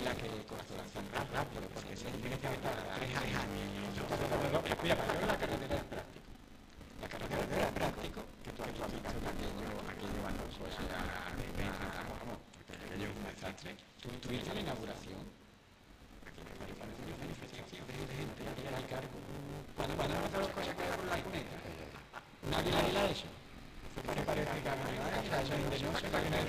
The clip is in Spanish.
la que corporación rápido, porque se tiene que estar 3 años. Mira, yo la carretera del práctico. La carretera del práctico, que tú has visto aquello cuando pues vamos, aquello es un desastre. Tú viste la inauguración. Aquí me parece una manifestación de gente que al cargo. Cuando van a hacer las cosas que hay por la cuneta, nadie la ha hecho. Parece que